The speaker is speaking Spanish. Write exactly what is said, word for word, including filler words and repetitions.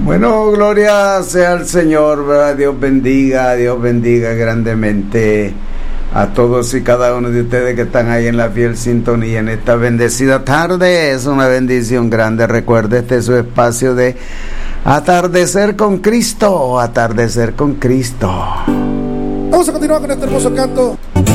Bueno, gloria sea al Señor, ¿verdad? Dios bendiga, Dios bendiga grandemente a todos y cada uno de ustedes que están ahí en la fiel sintonía en esta bendecida tarde. Es una bendición grande. Recuerde, este es su espacio de atardecer con Cristo, atardecer con Cristo. Vamos a continuar con este hermoso canto.